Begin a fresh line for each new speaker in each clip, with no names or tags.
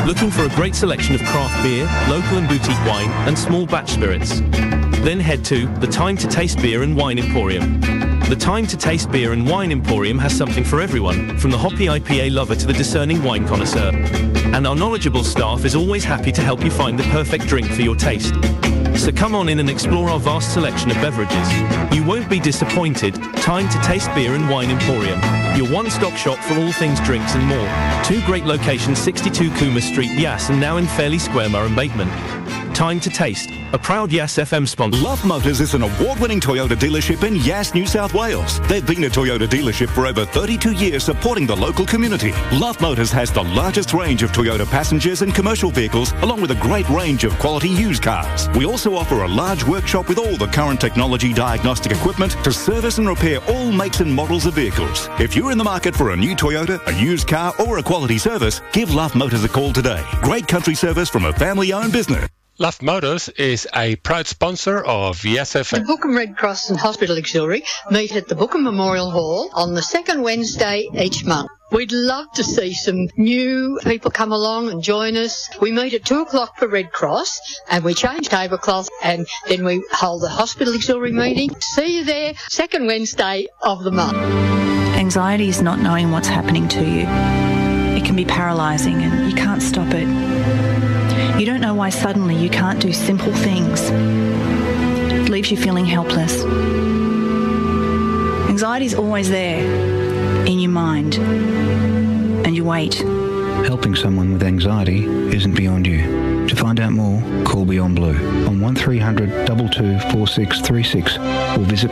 Looking for a great selection of craft beer, local and boutique wine, and small batch spirits? Then head to the Time to Taste Beer and Wine Emporium. The Time to Taste Beer and Wine Emporium has something for everyone, from the hoppy IPA lover to the discerning wine connoisseur. And our knowledgeable staff is always happy to help you find the perfect drink for your taste. So come on in and explore our vast selection of beverages. You won't be disappointed. Time to Taste Beer and Wine Emporium, your one-stop shop for all things drinks and more. 2 great locations, 62 Cooma Street, Yass, and now in Fairley Square, Murray Bateman. Time to Taste, a proud Yass FM sponsor.
Love Motors is an award-winning Toyota dealership in Yass, New South Wales. They've been a Toyota dealership for over 32 years, supporting the local community. Love Motors has the largest range of Toyota passengers and commercial vehicles, along with a great range of quality used cars. We also offer a large workshop with all the current technology diagnostic equipment to service and repair all makes and models of vehicles. If you're in the market for a new Toyota, a used car, or a quality service, give Love Motors a call today. Great country service from a family-owned business.
Love Motors is a proud sponsor of Yass FM.
The Bookham Red Cross and Hospital Auxiliary meet at the Bookham Memorial Hall on the second Wednesday each month. We'd love to see some new people come along and join us. We meet at 2 o'clock for Red Cross and we change tablecloths and then we hold the Hospital Auxiliary meeting. See you there, second Wednesday of the month.
Anxiety is not knowing what's happening to you. It can be paralysing and you can't stop it. You don't know why suddenly you can't do simple things. It leaves you feeling helpless. Anxiety's always there, in your mind, and you wait.
Helping someone with anxiety isn't beyond you. To find out more, call Beyond Blue on 1300 22 4636 or visit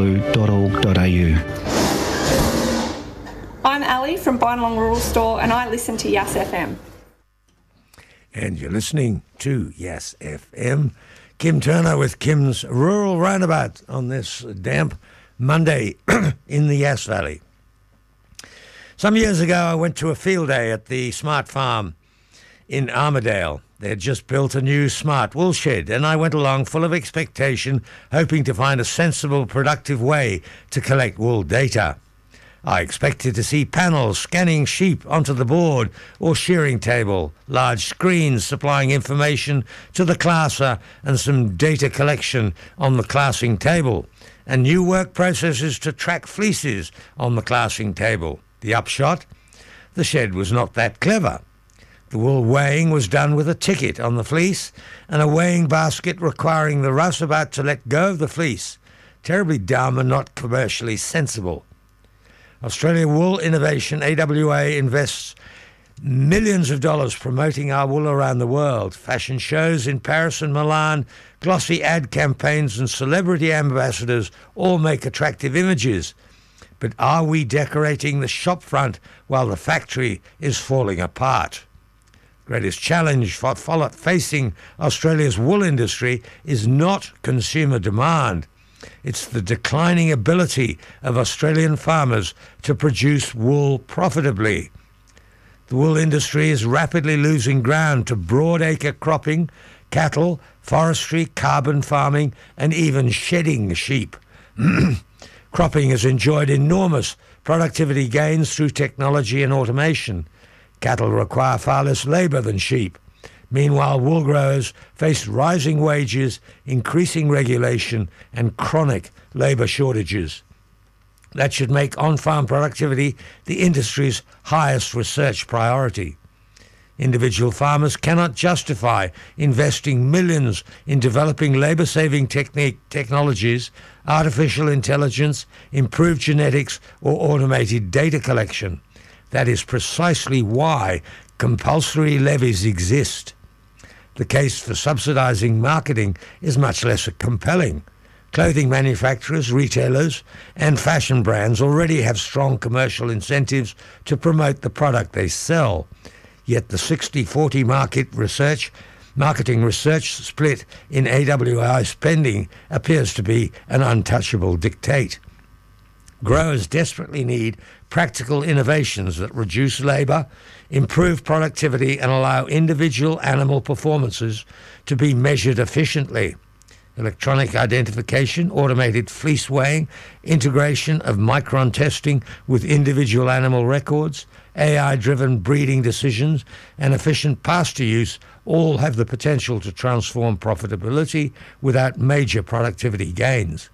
beyondblue.org.au.
I'm Ali from Bynalong Rural Store and I listen to Yass FM.
And you're listening to Yass FM. Kim Turner with Kim's Rural Roundabout on this damp Monday in the Yass Valley. Some years ago, I went to a field day at the Smart Farm in Armidale. They had just built a new smart wool shed, and I went along full of expectation, hoping to find a sensible, productive way to collect wool data. I expected to see panels scanning sheep onto the board or shearing table, large screens supplying information to the classer and some data collection on the classing table, and new work processes to track fleeces on the classing table. The upshot? The shed was not that clever. The wool weighing was done with a ticket on the fleece and a weighing basket requiring the rouseabout to let go of the fleece. Terribly dumb and not commercially sensible. Australia Wool Innovation, AWA, invests millions of dollars promoting our wool around the world. Fashion shows in Paris and Milan, glossy ad campaigns and celebrity ambassadors all make attractive images. But are we decorating the shop front while the factory is falling apart? Greatest challenge facing Australia's wool industry is not consumer demand. It's the declining ability of Australian farmers to produce wool profitably. The wool industry is rapidly losing ground to broadacre cropping, cattle, forestry, carbon farming, and even shedding sheep. Cropping has enjoyed enormous productivity gains through technology and automation. Cattle require far less labour than sheep. Meanwhile, wool growers face rising wages, increasing regulation, and chronic labour shortages. That should make on-farm productivity the industry's highest research priority. Individual farmers cannot justify investing millions in developing labour-saving technologies, artificial intelligence, improved genetics, or automated data collection. That is precisely why compulsory levies exist. The case for subsidising marketing is much less compelling. Clothing manufacturers, retailers, and fashion brands already have strong commercial incentives to promote the product they sell. Yet the 60-40 marketing research split in AWI spending appears to be an untouchable dictate. Growers desperately need practical innovations that reduce labour, improve productivity, and allow individual animal performances to be measured efficiently. electronic identification, automated fleece weighing, integration of micron testing with individual animal records, AI-driven breeding decisions, and efficient pasture use all have the potential to transform profitability without major productivity gains.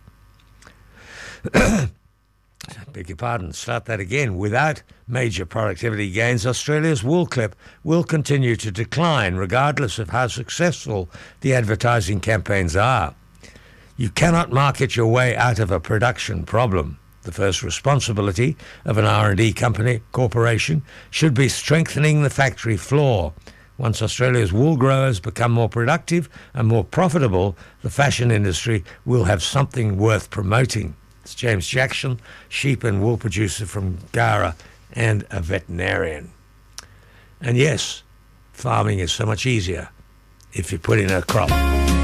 Beg your pardon, start that again. Without major productivity gains, Australia's wool clip will continue to decline regardless of how successful the advertising campaigns are. You cannot market your way out of a production problem. The first responsibility of an R&D corporation should be strengthening the factory floor. Once Australia's wool growers become more productive and more profitable, the fashion industry will have something worth promoting. It's James Jackson, sheep and wool producer from Gara and a veterinarian. And yes, farming is so much easier if you put in a crop.